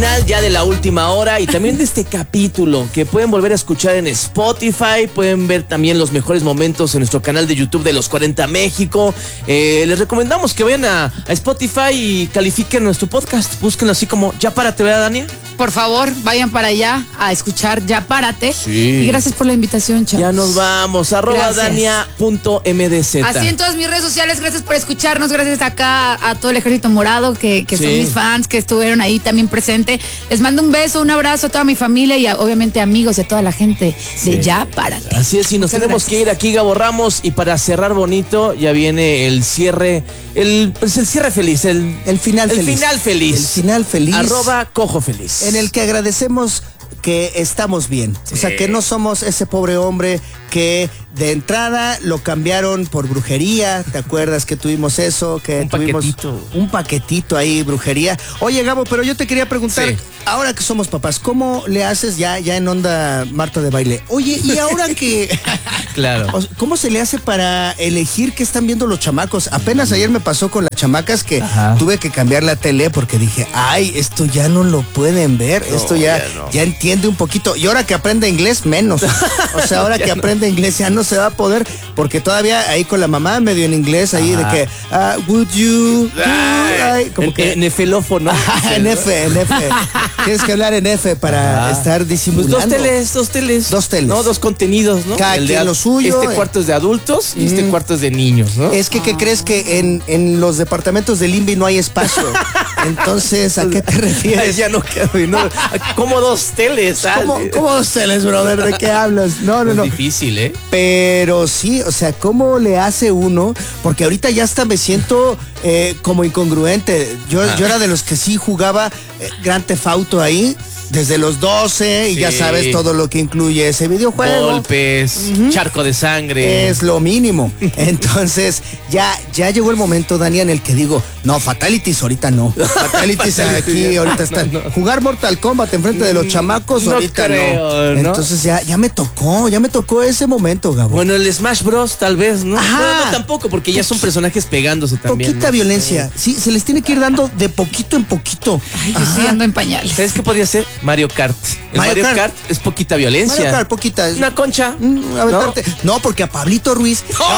final ya de la última hora y también de este capítulo que pueden volver a escuchar en Spotify. Pueden ver también los mejores momentos en nuestro canal de YouTube de Los 40 México. Les recomendamos que vayan a Spotify y califiquen nuestro podcast. Búsquenlo así como Ya Párate, ¿verdad, Dania? Por favor, vayan para allá a escuchar Ya Párate. Sí. Y gracias por la invitación, chavos. Ya nos vamos. @dania.mdz. Así en todas mis redes sociales. Gracias por escucharnos. Gracias acá a todo el Ejército Morado que son mis fans, que estuvieron ahí también presente. Les mando un beso, un abrazo a toda mi familia y obviamente amigos y a toda la gente de Ya Párate. Así es, y nos tenemos que ir aquí, Gabo Ramos, y para cerrar bonito, ya viene el cierre, el cierre feliz, el final feliz. El final feliz. @Cojo Feliz. En el que agradecemos que estamos bien. Sí. O sea, que no somos ese pobre hombre que de entrada lo cambiaron por brujería. ¿Te acuerdas que tuvimos eso? Que tuvimos un paquetito ahí, brujería. Oye, Gabo, pero yo te quería preguntar, ahora que somos papás, ¿cómo le haces ya en onda Marta de Baile? Oye, y ahora que... Claro. ¿Cómo se le hace para elegir qué están viendo los chamacos? Apenas ayer me pasó con las chamacas que tuve que cambiar la tele porque dije, ay, esto ya no lo pueden ver, no, esto ya entiende un poquito. Y ahora que aprende inglés, menos. O sea, ahora que aprende inglés ya no se va a poder, porque todavía ahí con la mamá medio en inglés, ahí de que, would you... como que en efelófono. En F. Tienes que hablar en F para estar disimulando. Pues dos teles. No, dos contenidos, ¿no? Cada quien lo suyo. Este cuarto es de adultos y este cuarto es de niños, ¿no? Es que, ¿qué crees? Que en los departamentos del INVI no hay espacio. Entonces, ¿a qué te refieres? Ya no quedo, ¿no? ¿Cómo dos teles? ¿Cómo dos teles, brother? ¿De qué hablas? No. Es difícil, ¿eh? Pero sí, o sea, ¿cómo le hace uno? Porque ahorita ya hasta me siento como incongruente. Yo era de los que sí jugaba Grand Theft Auto ahí desde los 12 y ya sabes todo lo que incluye ese videojuego. Golpes, charco de sangre. Es lo mínimo. Entonces, ya llegó el momento, Dani, en el que digo, no, Fatalities ahorita no. Fatalities aquí ahorita están. No. Jugar Mortal Kombat enfrente de los chamacos, ahorita creo, no. Entonces ya me tocó ese momento, Gabo. Bueno, el Smash Bros, tal vez, ¿no? No, tampoco, porque ya son personajes pegándose también. Poquita violencia. Sí, se les tiene que ir dando de poquito en poquito. Ay, yo estoy ando en pañales. ¿Sabes qué podría ser? Mario Kart. Mario Kart es poquita violencia. Mario Kart, poquita. Una concha. No, porque a Pablito Ruiz,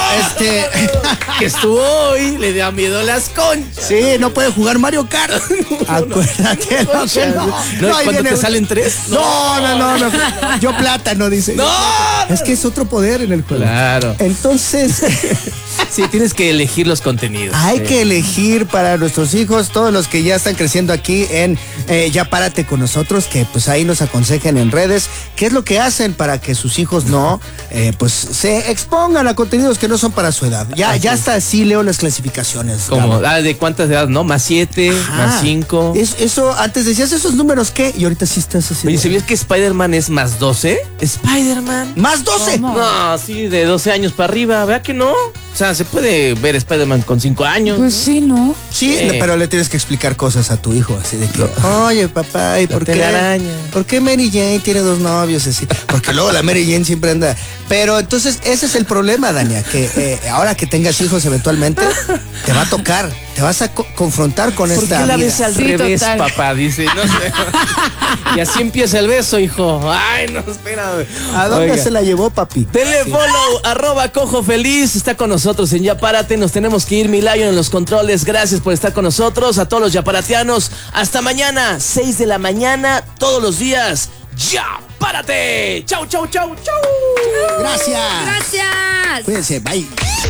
que estuvo hoy, le da miedo las conchas. Sí, no puede jugar Mario Kart. Acuérdate. No, cuando te salen 3. No. Yo plátano, dice. No. Es que es otro poder en el juego. Claro. Entonces... Sí, tienes que elegir los contenidos. Hay que elegir para nuestros hijos, todos los que ya están creciendo aquí en Ya Párate con nosotros, que pues ahí nos aconsejen en redes qué es lo que hacen para que sus hijos no pues se expongan a contenidos que no son para su edad. Ya hasta así leo las clasificaciones. ¿Cómo? ¿De cuántas edades? ¿No? Más 7, más 5. Eso, antes decías esos números, ¿qué? Y ahorita sí estás así. Oye, ¿sabías que Spider-Man es más 12? ¿Spider-Man? ¿Más 12? No, sí, de 12 años para arriba, ¿verdad que no? O sea, se puede ver Spider-Man con 5 años. Pues sí, ¿no? Sí, pero le tienes que explicar cosas a tu hijo, así de que, oye, papá, ¿y por qué Mary Jane tiene 2 novios? Así, porque luego la Mary Jane siempre anda. Pero entonces, ese es el problema, Dania, que ahora que tengas hijos eventualmente, te va a tocar, te vas a confrontar con esta vida. ¿Por qué la ves al revés, total, papá? Dice, no sé. Y así empieza el beso, hijo. Ay, no, espérame. ¿A dónde se la llevó, papi? Denle follow, @Cojo Feliz. Está con nosotros en Ya Párate. Nos tenemos que ir, Milayo, en los controles. Gracias por estar con nosotros. A todos los yaparateanos. Hasta mañana, 6 de la mañana, todos los días. Ya Párate. Chau. Gracias. Gracias. Cuídense, bye.